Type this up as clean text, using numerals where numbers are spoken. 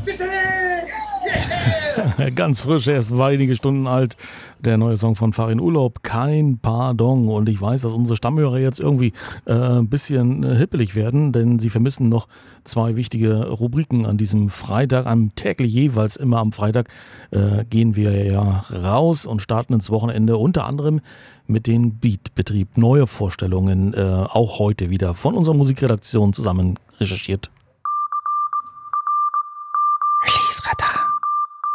Ganz frisch, erst einige Stunden alt, der neue Song von Farin Urlaub, Kein Pardon. Und ich weiß, dass unsere Stammhörer jetzt irgendwie ein bisschen hippelig werden, denn sie vermissen noch zwei wichtige Rubriken an diesem Freitag, am täglich jeweils immer am Freitag gehen wir ja raus und starten ins Wochenende, unter anderem mit dem Beatbetrieb. Neue Vorstellungen, auch heute wieder von unserer Musikredaktion zusammen recherchiert